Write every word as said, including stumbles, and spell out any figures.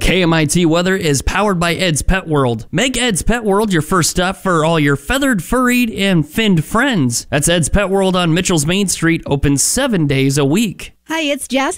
K M I T weather is powered by Ed's Pet World. Make Ed's Pet World your first stop for all your feathered, furried, and finned friends. That's Ed's Pet World on Mitchell's Main Street, open seven days a week. Hi, it's Jess.